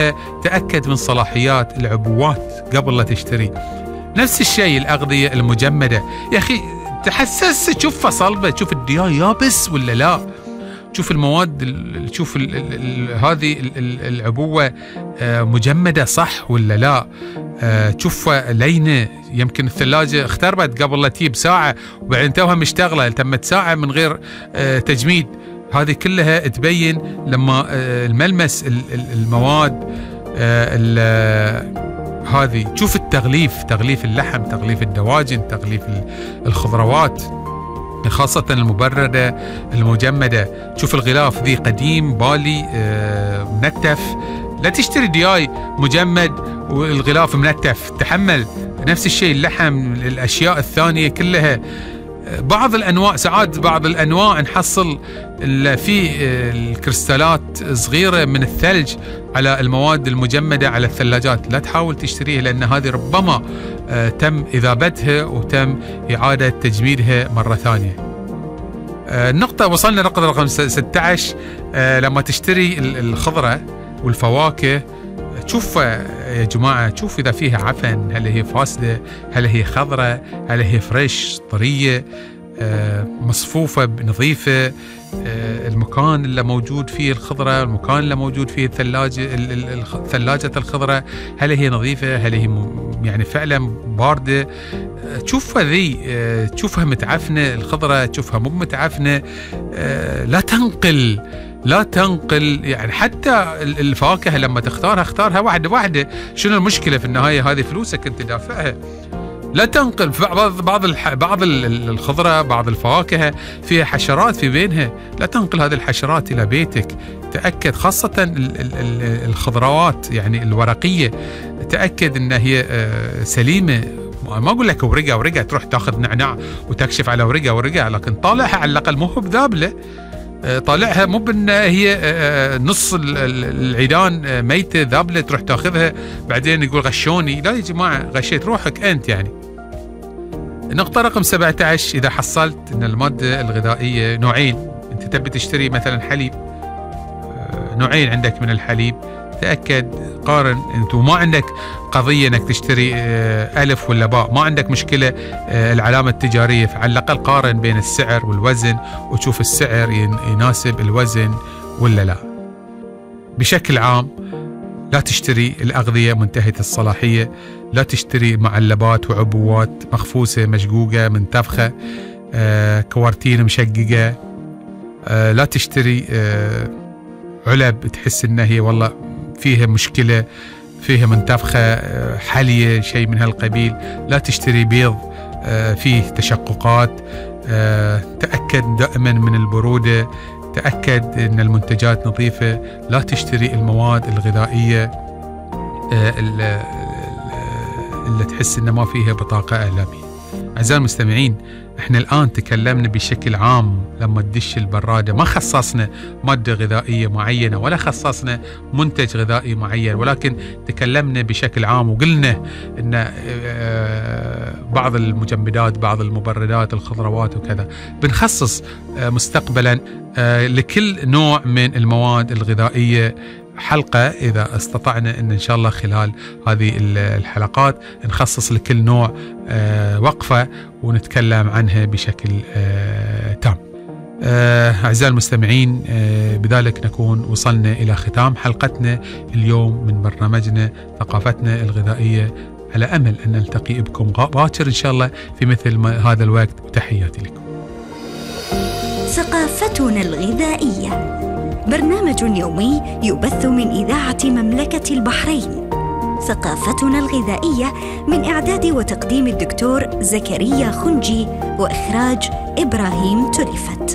العبوة تأكد من صلاحيات العبوات قبل لا تشتري. نفس الشيء الأغذية المجمدة، يا أخي تحسس، شوفها صلبة، شوف الدياي يابس ولا لا، شوف المواد، شوف هذه العبوة مجمدة صح ولا لا، تشوفها لينة. يمكن الثلاجة اختربت قبل لا تجيب ساعة وبعدين توها مشتغلة، تمت ساعة من غير تجميد. هذه كلها تبين لما الملمس المواد هذه. شوف التغليف، تغليف اللحم، تغليف الدواجن، تغليف الخضروات خاصة المبردة المجمدة. شوف الغلاف ذي قديم بالي منتف، لا تشتري دياي مجمد والغلاف منتف، تحمل. نفس الشيء اللحم، الأشياء الثانية كلها. بعض الأنواع، ساعات بعض الأنواع نحصل في الكريستالات صغيرة من الثلج على المواد المجمدة على الثلاجات، لا تحاول تشتريها لأن هذه ربما تم إذابتها وتم إعادة تجميدها مرة ثانية. النقطة وصلنا نقطة رقم 16. لما تشتري الخضرة والفواكه شوف يا جماعة، شوف إذا فيها عفن، هل هي فاسدة، هل هي خضرة، هل هي فريش طرية، مصفوفة نظيفة، المكان اللي موجود فيه الخضرة، المكان اللي موجود فيه ثلاجة الخضرة، هل هي نظيفة، هل هي يعني فعلا باردة. تشوفها ذي، تشوفها متعفنة الخضرة، تشوفها مو متعفنة. لا تنقل يعني. حتى الفواكه لما تختارها اختارها واحدة واحدة. شنو المشكلة في النهاية؟ هذه فلوسك انت دافعها. لا تنقل بعض الخضرة، بعض الفواكه فيها حشرات في بينها، لا تنقل هذه الحشرات إلى بيتك. تأكد خاصة الخضروات يعني الورقية، تأكد أنها هي سليمة. ما أقول لك ورقة تروح تاخذ نعناع وتكشف على ورقة، لكن طالعها على الأقل مو بذابلة، طالعها مو بأن هي نص العيدان ميتة ذابلة تروح تاخذها بعدين يقول غشوني. لا يا جماعة، غشيت روحك أنت يعني. النقطة رقم 17، إذا حصلت أن المادة الغذائية نوعين، أنت تبي تشتري مثلا حليب، نوعين عندك من الحليب، تأكد قارن. أنت ما عندك قضية أنك تشتري ألف ولا باء، ما عندك مشكلة العلامة التجارية، فعلى الأقل قارن بين السعر والوزن وتشوف السعر يناسب الوزن ولا لا. بشكل عام لا تشتري الأغذية منتهية الصلاحية، لا تشتري معلبات وعبوات مخفوسة مشقوقة منتفخة، كوارتين مشققة. لا تشتري علب تحس انها هي والله فيها مشكلة، فيها منتفخة، حلية، شيء من هالقبيل. لا تشتري بيض فيه تشققات. تأكد دائما من البرودة، تأكد ان المنتجات نظيفة. لا تشتري المواد الغذائية اللي تحس ان ما فيها بطاقة إعلامية. أعزائي المستمعين، احنا الآن تكلمنا بشكل عام. لما تدش البرادة ما خصصنا مادة غذائية معينة ولا خصصنا منتج غذائي معين، ولكن تكلمنا بشكل عام وقلنا ان بعض المجمدات، بعض المبردات، الخضروات وكذا بنخصص مستقبلا لكل نوع من المواد الغذائية حلقة، إذا استطعنا إن شاء الله خلال هذه الحلقات نخصص لكل نوع وقفة ونتكلم عنها بشكل تام. أعزائي المستمعين، بذلك نكون وصلنا إلى ختام حلقتنا اليوم من برنامجنا ثقافتنا الغذائية، على أمل أن نلتقي بكم باكر إن شاء الله في مثل هذا الوقت، وتحياتي لكم. ثقافتنا الغذائية، برنامج يومي يبث من إذاعة مملكة البحرين. ثقافتنا الغذائية من إعداد وتقديم الدكتور زكريا خنجي، وإخراج إبراهيم تريفت.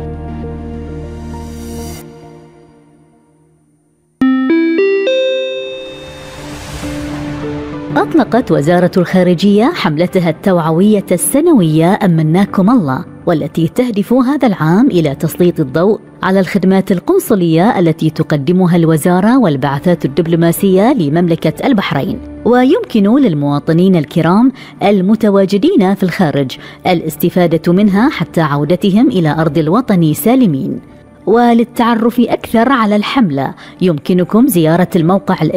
أطلقت وزارة الخارجية حملتها التوعوية السنوية أمناكم الله، والتي تهدف هذا العام إلى تسليط الضوء على الخدمات القنصلية التي تقدمها الوزارة والبعثات الدبلوماسية لمملكة البحرين. ويمكن للمواطنين الكرام المتواجدين في الخارج الاستفادة منها حتى عودتهم إلى أرض الوطن سالمين. وللتعرف أكثر على الحملة يمكنكم زيارة الموقع